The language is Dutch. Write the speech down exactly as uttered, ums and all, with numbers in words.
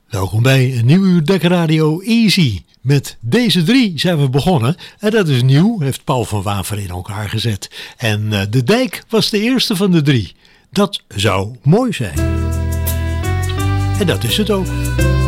Welkom bij een nieuw uur Dekkerradio Easy. Met deze drie zijn we begonnen en dat is nieuw, heeft Paul van Waver in elkaar gezet. En uh, De Dijk was de eerste van de drie. Dat zou mooi zijn. En dat is het ook.